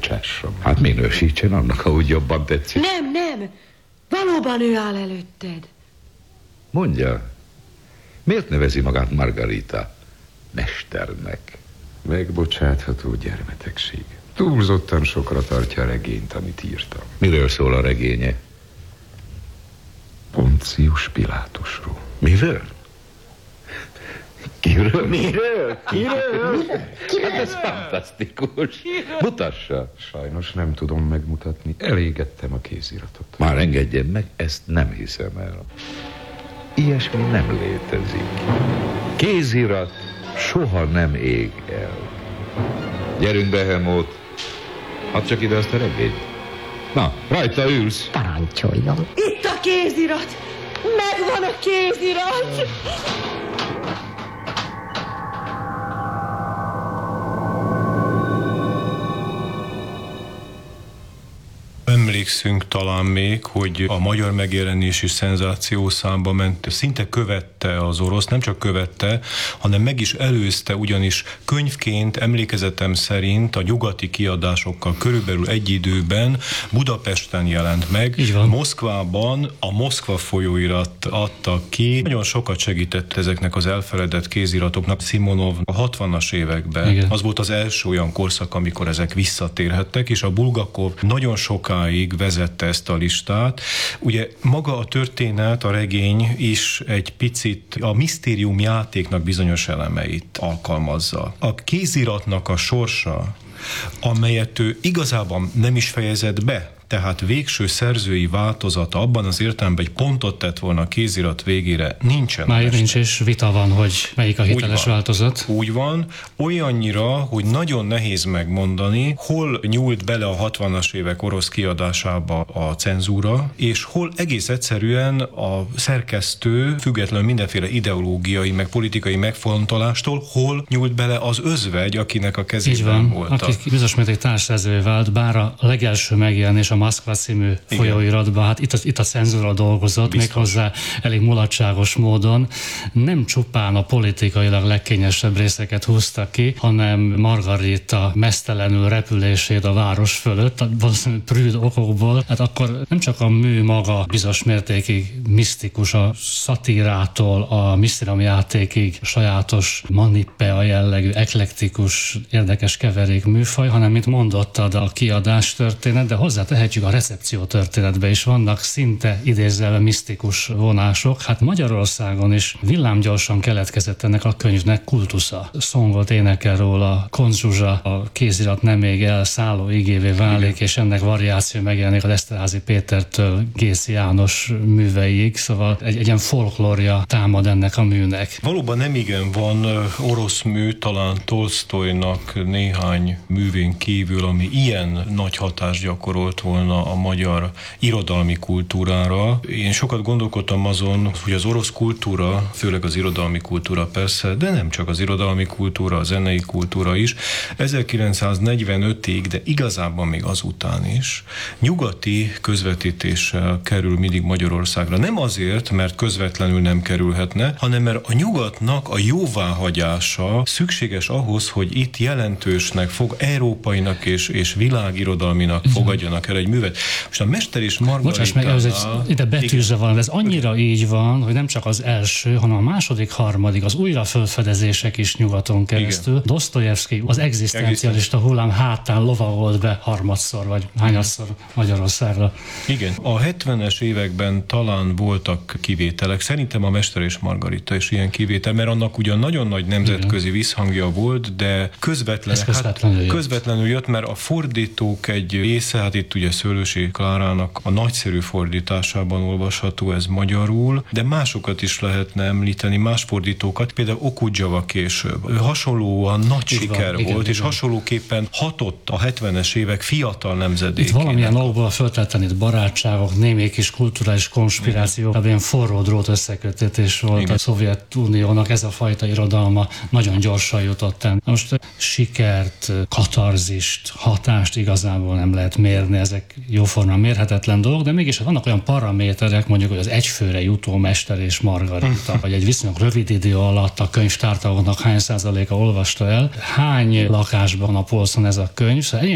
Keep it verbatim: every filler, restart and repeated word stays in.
bocsássam. Hát minősítsen annak, ahogy jobban tetszik. Nem, nem. Valóban ő áll előtted. Mondja, miért nevezi magát Margarita mesternek? Megbocsátható gyermetegség. Túlzottan sokra tartja a regényt, amit írtam. Miről szól a regénye? Poncius Pilátusról. Miről? Kiről? Miről? Kiről? Hát ez fantasztikus. Mutassa. Sajnos nem tudom megmutatni. Elégettem a kéziratot. Már engedjen meg, ezt nem hiszem el. Ilyesmi nem létezik. Kézirat soha nem ég el. Gyerünk, Behemoth. Add csak ide azt a regényt. Na, rajta ülsz. Parancsoljon. Itt a kézirat! Megvan a kézirat! Emlékszünk talán még, hogy a magyar megjelenési szenzációszámba ment, szinte követte az orosz, nem csak követte, hanem meg is előzte, ugyanis könyvként emlékezetem szerint a nyugati kiadásokkal körülbelül egy időben Budapesten jelent meg. Moszkvában a Moszkva folyóirat adta ki. Nagyon sokat segített ezeknek az elfeledett kéziratoknak Simonov a hatvanas években. Igen. Az volt az első olyan korszak, amikor ezek visszatérhettek, és a Bulgakov nagyon sokáig vezette ezt a listát. Ugye maga a történet, a regény is egy picit a misztérium játéknak bizonyos elemeit alkalmazza. A kéziratnak a sorsa, amelyet ő igazában nem is fejezett be, tehát végső szerzői változata abban az értelemben egy pontot tett volna a kézirat végére, nincsen. Már nincs, és vita van, hogy melyik a hiteles úgy van, változat. Úgy van, olyannyira, hogy nagyon nehéz megmondani, hol nyúlt bele a hatvanas évek orosz kiadásába a cenzúra, és hol egész egyszerűen a szerkesztő, függetlenül mindenféle ideológiai, meg politikai megfontolástól, hol nyúlt bele az özvegy, akinek a kezében volt. Aki bizonyos mértékig társszerzővé vált, bár a legelső megjelenés a Moszkva című folyóiratban, hát itt a, itt a cenzúra dolgozott, biztos. Méghozzá elég mulatságos módon. Nem csupán a politikailag legkényesebb részeket húzta ki, hanem Margarita mesztelenül repülését a város fölött, valószínűleg prűd okokból. Hát akkor nem csak a mű maga bizonyos mértékig misztikus, a szatírától a misztériumjátékig sajátos manippea jellegű, eklektikus, érdekes keverék műfaj, hanem mint mondottad, a kiadás történet, de hozzá tehetjük a recepció történetbe is. Vannak szinte idézve misztikus vonások. Hát Magyarországon is villámgyorsan keletkezett ennek a könyvnek kultusza. Szongot énekel róla, Koncz Zsuzsa, a kézirat nem ég el, szálló igévé válik, igen. És ennek variáció megjelenik az Eszterházy Pétertől Gész János műveig, szóval egy, egy ilyen folklórja támad ennek a műnek. Valóban nem igen van orosz mű, talán Tolsztojnak néhány művén kívül, ami ilyen nagy hatást gyakorolt volna a magyar irodalmi kultúrára. Én sokat gondolkodtam azon, hogy az orosz kultúra, főleg az irodalmi kultúra persze, de nem csak az irodalmi kultúra, a zenei kultúra is, ezerkilencszáznegyvenötig, de igazában még azután is nyugati közvetítéssel kerül mindig Magyarországra. Nem azért, mert közvetlenül nem kerülhetne, hanem mert a nyugatnak a jóváhagyása szükséges ahhoz, hogy itt jelentősnek fog, európainak és, és világirodalminak fogadjanak el egy művet. Most a Mester és Margaritánál... Bocsáss meg, ide betűzve van, ez annyira így van, hogy nem csak az első, hanem a második, harmadik, az újra fölfedezések is nyugaton keresztül. Dosztojevszky az egzisztencialista hullám hátán lovagolt be harmadszor, vagy hányadszor Magyarországra. Igen. A hetvenes években talán voltak kivételek. Szerintem a Mester és Margarita is ilyen kivétel, mert annak ugyan nagyon nagy nemzetközi visszhangja volt, de közvetlen, közvetlenül, hát, jött. közvetlenül jött, mert a fordítók egy része, hát itt ugye Szőlősi Klárának a nagyszerű fordításában olvasható ez magyarul, de másokat is lehetne említeni, más fordítókat, például Okudzsava később. Hasonlóan nagy így siker van, volt, igen, és igen. Hasonlóképpen hatott a hetvenes évek fiatal nemzedékének. Itt valamilyen okból föltetlen itt barátságok, némi kis kulturális konspiráció, tehát ilyen forró drót összekötetés volt igen. A Szovjetuniónak, ez a fajta irodalma nagyon gyorsan jutott el. Most sikert, katarzist, hatást igazából nem lehet mérni, ezek jóformán mérhetetlen dolgok, de mégis vannak olyan paraméterek, mondjuk, hogy az egyfőre jutó Mester és Margarita, vagy egy viszonylag rövid idő alatt a könyvtártagoknak hány százaléka olvasta el, hány lakásban a polcon ez a könyv, szóval